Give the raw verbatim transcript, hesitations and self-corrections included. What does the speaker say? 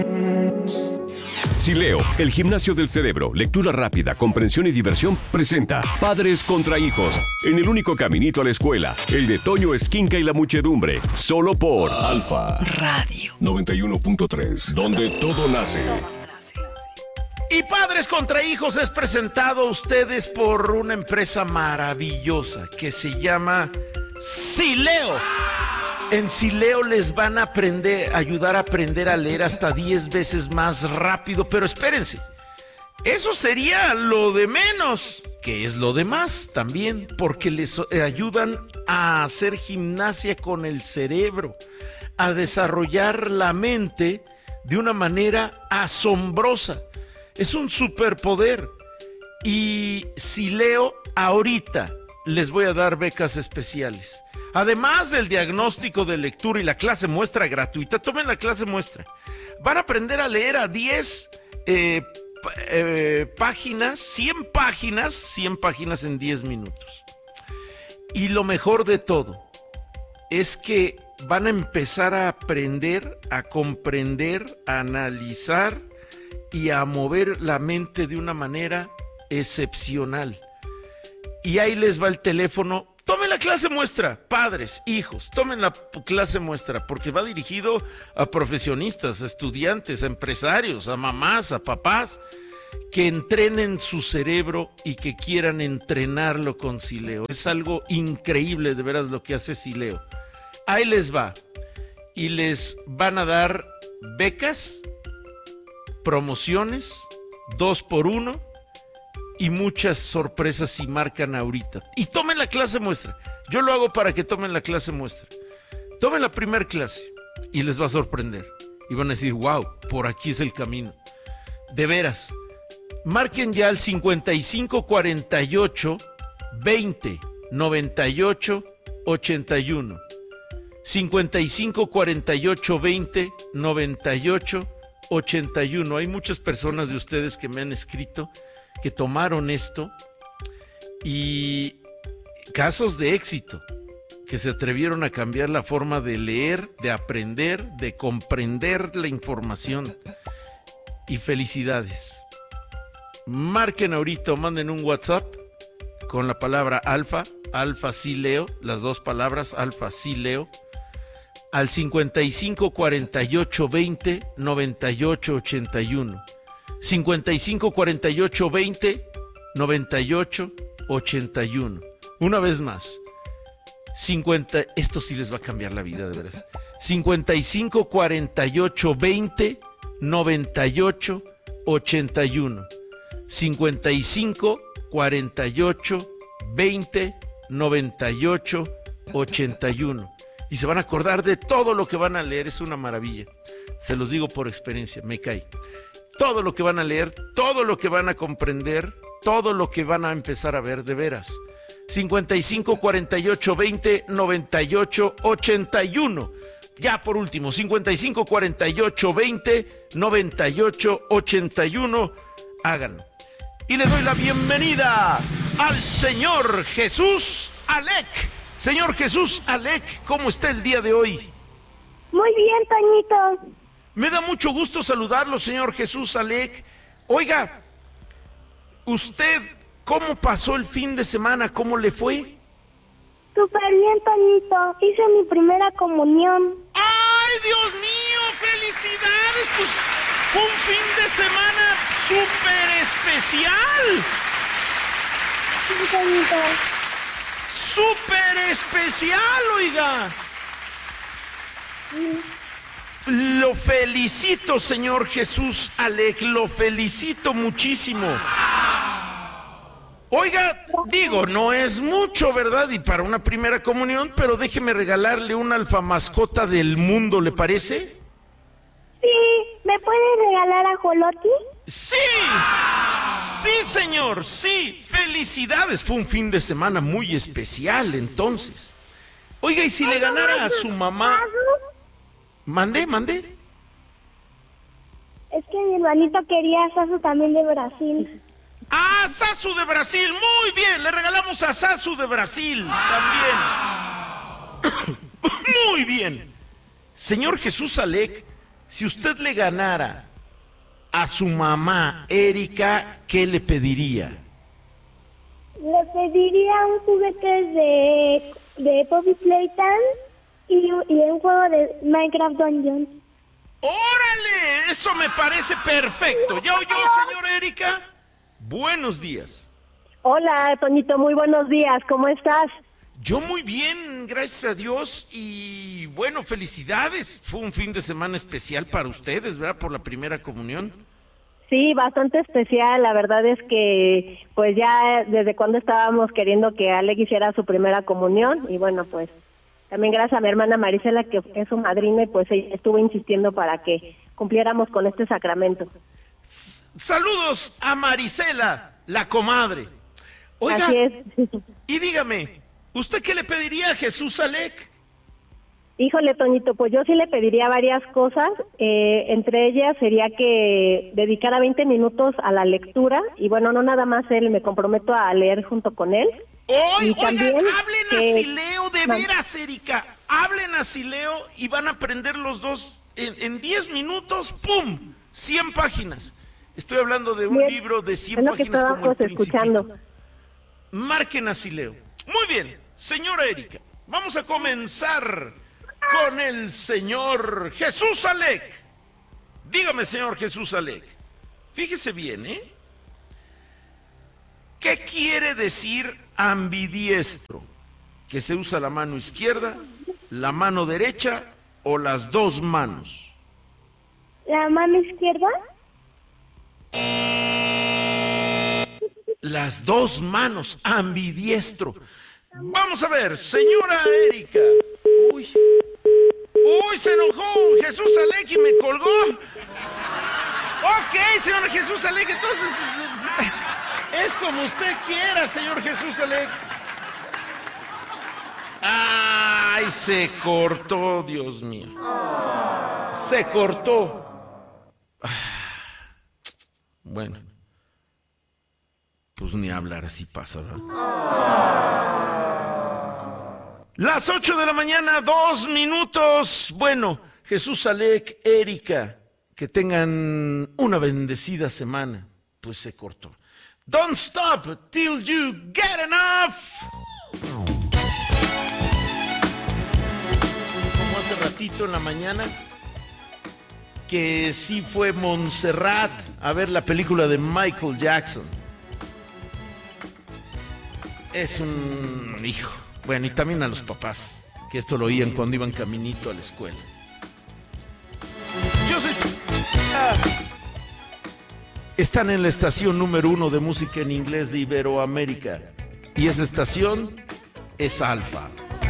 Sileo, el gimnasio del cerebro, lectura rápida, comprensión y diversión, presenta Padres contra Hijos, en el único caminito a la escuela, el de Toño Esquinca y la muchedumbre, solo por Alfa Radio noventa y uno punto tres, donde todo nace. Y Padres contra Hijos es presentado a ustedes por una empresa maravillosa que se llama Sileo. En Sileo les van a aprender, ayudar a aprender a leer hasta diez veces más rápido, pero espérense, eso sería lo de menos, que es lo de más también, porque les ayudan a hacer gimnasia con el cerebro, a desarrollar la mente de una manera asombrosa. Es un superpoder. Y Sileo ahorita les voy a dar becas especiales. Además del diagnóstico de lectura y la clase muestra gratuita, tomen la clase muestra. Van a aprender a leer a diez eh, eh, páginas, cien páginas, cien páginas en diez minutos. Y lo mejor de todo es que van a empezar a aprender, a comprender, a analizar y a mover la mente de una manera excepcional. Y ahí les va el teléfono. Tomen la clase muestra, padres, hijos, tomen la clase muestra, porque va dirigido a profesionistas, a estudiantes, a empresarios, a mamás, a papás, que entrenen su cerebro y que quieran entrenarlo con Sileo. Es algo increíble, de veras, lo que hace Sileo. Ahí les va. Y les van a dar becas, promociones, dos por uno, y muchas sorpresas si marcan ahorita. Y tomen la clase muestra. Yo lo hago para que tomen la clase muestra. Tomen la primer clase y les va a sorprender. Y van a decir, wow, por aquí es el camino. De veras. Marquen ya al cincuenta y cinco cuarenta y ocho veinte noventa y ocho ochenta y uno. cincuenta y cinco cuarenta y ocho veinte noventa y ocho ochenta y uno. Hay muchas personas de ustedes que me han escrito que tomaron esto y casos de éxito, que se atrevieron a cambiar la forma de leer, de aprender, de comprender la información. Y felicidades. Marquen ahorita o manden un WhatsApp con la palabra alfa, alfa Sileo, las dos palabras, alfa Sileo, al cincuenta y cinco cuarenta y ocho veinte noventa y ocho ochenta y uno. cincuenta y cinco cuarenta y ocho veinte noventa y ocho ochenta y uno. Una vez más, cincuenta, esto sí les va a cambiar la vida, de veras. cincuenta y cinco cuarenta y ocho veinte noventa y ocho ochenta y uno. cincuenta y cinco cuarenta y ocho veinte noventa y ocho ochenta y uno. Y se van a acordar de todo lo que van a leer, es una maravilla. Se los digo por experiencia, me cae. Todo lo que van a leer, todo lo que van a comprender, todo lo que van a empezar a ver, de veras. cincuenta y cinco cuarenta y ocho veinte noventa y ocho ochenta y uno. Ya por último, cincuenta y cinco cuarenta y ocho veinte noventa y ocho ochenta y uno. Háganlo. Y le doy la bienvenida al señor Jesús Alec. Señor Jesús Alec, ¿cómo está el día de hoy? Muy bien, Toñito. Me da mucho gusto saludarlo, señor Jesús Alec. Oiga, ¿usted cómo pasó el fin de semana? ¿Cómo le fue? Súper bien, Toñito. Hice mi primera comunión. ¡Ay, Dios mío! ¡Felicidades! Pues fue un fin de semana súper especial. Sí, Toñito. ¡Súper especial, oiga! Sí. Lo felicito, señor Jesús Alec, lo felicito muchísimo. Oiga, digo, no es mucho, ¿verdad? Y para una primera comunión, pero déjeme regalarle una alfa mascota del mundo, ¿le parece? Sí, ¿me puedes regalar ajolotl? ¡Sí! ¡Sí, señor! ¡Sí! ¡Felicidades! Fue un fin de semana muy especial, entonces. Oiga, ¿y si le ganara a su mamá? Mande, mande. Es que mi hermanito quería a Sasu también de Brasil. ¡Ah, Sasu de Brasil! ¡Muy bien! Le regalamos a Sasu de Brasil también. Muy bien. Señor Jesús Alec, Si usted le ganara a su mamá, Erika, ¿qué le pediría? Le pediría un juguete de, de Poppy Playtime y, y un juego de Minecraft Dungeons. ¡Órale! Eso me parece perfecto. ¿Ya oyó, señora Erika? Buenos días. Hola, Toñito, muy buenos días, ¿cómo estás? Yo muy bien, gracias a Dios, y bueno, felicidades. Fue un fin de semana especial para ustedes, ¿verdad? Por la primera comunión. Sí, bastante especial, la verdad es que pues ya desde cuando estábamos queriendo que Ale hiciera su primera comunión, y bueno, pues también gracias a mi hermana Marisela, que es su madrina, y pues ella estuvo insistiendo para que cumpliéramos con este sacramento. Saludos a Marisela, la comadre. Oiga, Así es. y dígame, ¿usted qué le pediría a Jesús Alec? Híjole, Toñito, pues yo sí le pediría varias cosas, eh, entre ellas sería que dedicara veinte minutos a la lectura, y bueno, no nada más él, me comprometo a leer junto con él. Hoy, Y oigan, también hablen que- a Sileo, de veras, Erika, hablen a Sileo y van a aprender los dos en, en diez minutos, ¡pum! cien páginas. Estoy hablando de un Bien, libro de cien es lo que páginas como El estábamos Principito. escuchando. Marquen a Sileo. Muy bien, señora Erika, vamos a comenzar con el señor Jesús Alec. Dígame, señor Jesús Alec, fíjese bien, ¿eh? ¿Qué quiere decir ambidiestro? ¿Que se usa la mano izquierda, la mano derecha o las dos manos? ¿La mano izquierda? Las dos manos, ambidiestro. Vamos a ver, señora Erika. Uy, uy, se enojó Jesús Alec y me colgó. Ok, señor Jesús Alec, entonces es como usted quiera, señor Jesús Alec. Ay, se cortó, Dios mío. Se cortó. Bueno, pues ni hablar, así pasa, ¿verdad? Las ocho de la mañana, dos minutos. Bueno, Jesús Alec, Erika, que tengan una bendecida semana. Pues se cortó. Don't stop till you get enough. Como hace ratito en la mañana, que sí fue Montserrat a ver la película de Michael Jackson. Es un hijo. Bueno, y también a los papás, que esto lo oían cuando iban caminito a la escuela. Yo soy... Ah. Están en la estación número uno de música en inglés de Iberoamérica. Y esa estación es Alfa.